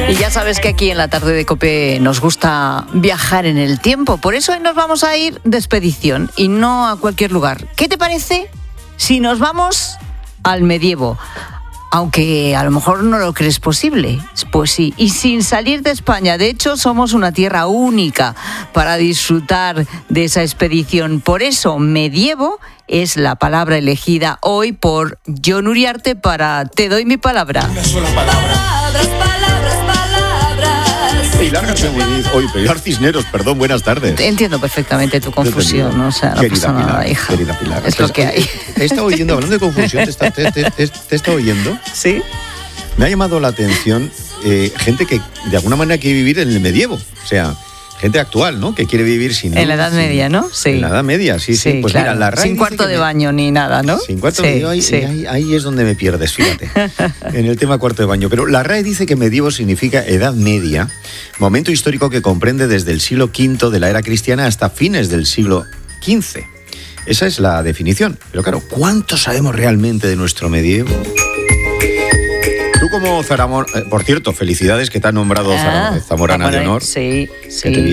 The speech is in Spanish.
Y ya sabes que aquí en la tarde de COPE nos gusta viajar en el tiempo. Por eso hoy nos vamos a ir de expedición y no a cualquier lugar. ¿Qué te parece si nos vamos al medievo? Aunque a lo mejor no lo crees posible. Pues sí, y sin salir de España. De hecho, somos una tierra única para disfrutar de esa expedición. Por eso, medievo es la palabra elegida hoy por Jon Uriarte para Te doy mi palabra. Una sola palabra. Pilar Cisneros, perdón, buenas tardes. Entiendo perfectamente tu confusión, ¿no? O sea, no pasa nada, hija. Querida Pilar. Es lo que hay. He estado oyendo, hablando de confusión, te he estado oyendo. ¿Sí? Me ha llamado la atención gente que de alguna manera quiere vivir en el medievo. O sea, gente actual, ¿no? Que quiere vivir sin... En la Edad Media, ¿no? Sí. En la Edad Media, sí. Pues claro. mira, la RAE sin cuarto de baño ni nada, ¿no? Sin cuarto de baño, ahí es donde me pierdes, fíjate. En el tema cuarto de baño. Pero la RAE dice que medievo significa Edad Media, momento histórico que comprende desde el siglo V de la era cristiana hasta fines del siglo XV. Esa es la definición. Pero claro, ¿cuánto sabemos realmente de nuestro medievo? Tú como Zamorana, por cierto, felicidades que te han nombrado Zamorana de Honor. Sí.